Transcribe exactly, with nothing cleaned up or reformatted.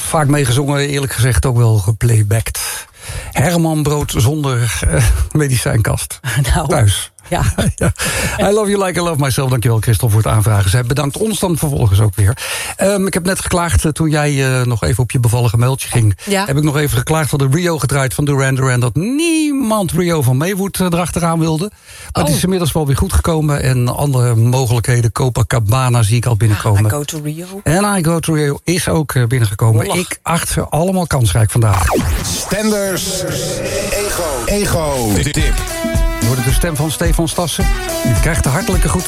vaak meegezongen, eerlijk gezegd ook wel geplaybacked. Herman Brood zonder uh, medicijnkast. Nou, thuis. Ja. ja. I love you like I love myself. Dankjewel, Christel, voor het aanvragen. Zij bedankt ons dan vervolgens ook weer. Um, ik heb net geklaagd, uh, toen jij uh, nog even op je bevallige mailtje ging. Ja. Heb ik nog even geklaagd van de Rio gedraaid van Duran Duran. Dat niemand Rio van Maywood uh, erachteraan wilde. Maar oh. het is inmiddels wel weer goed gekomen. En andere mogelijkheden, Copacabana zie ik al binnenkomen. I go to Rio. En I go to Rio is ook uh, binnengekomen. Ollag. Ik acht ze allemaal kansrijk vandaag. Stenders. Ego. Ego. Tip. Je hoorde de stem van Stefan Stassen. Je krijgt de hartelijke groeten